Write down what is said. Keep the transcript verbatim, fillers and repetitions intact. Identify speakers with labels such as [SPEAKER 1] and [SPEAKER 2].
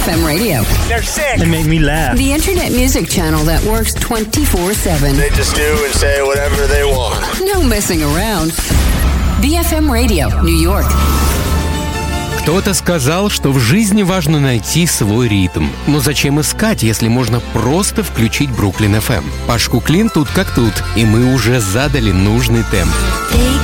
[SPEAKER 1] эф эм Radio.
[SPEAKER 2] They're sick.
[SPEAKER 3] They make me laugh.
[SPEAKER 1] The internet music channel that works twenty-four seven.
[SPEAKER 4] They just do and say whatever they want.
[SPEAKER 1] No messing around. би эф эм Radio, New York.
[SPEAKER 5] Кто-то сказал, что в жизни важно найти свой ритм. Но зачем искать, если можно просто включить Бруклин эф эм? Паш Куклин тут как тут, и мы уже задали нужный темп.